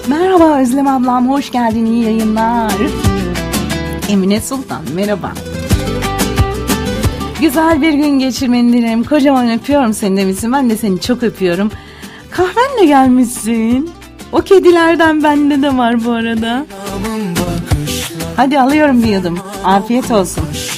Merhaba Özlem ablam, hoş geldin, iyi yayınlar. Emine Sultan, merhaba. Güzel bir gün geçirmeni dilerim. Kocaman öpüyorum seni demişsin. Ben de seni çok öpüyorum. Kahvenle gelmişsin. O kedilerden bende de var bu arada. Hadi alıyorum bir yudum. Afiyet olsun.